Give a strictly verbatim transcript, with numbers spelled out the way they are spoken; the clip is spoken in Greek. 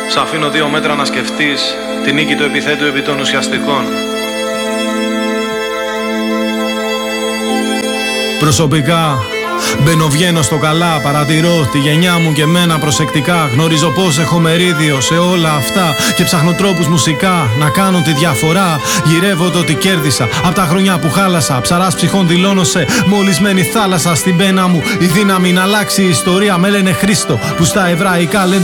Σ' αφήνω δύο μέτρα να σκεφτείς τη νίκη του επιθέτου επί των ουσιαστικών. Προσωπικά μπαίνω βγαίνω στο καλά, παρατηρώ τη γενιά μου και μένα προσεκτικά. Γνωρίζω πως έχω μερίδιο σε όλα αυτά και ψάχνω τρόπους μουσικά να κάνω τη διαφορά. Γυρεύω το ότι κέρδισα απ' τα χρόνια που χάλασα. Ψαράς ψυχών δηλώνω σε μολυσμένη θάλασσα. Στην πένα μου η δύναμη να αλλάξει η ιστορία. Με λένε Χρήστο που στα εβραϊκά λένε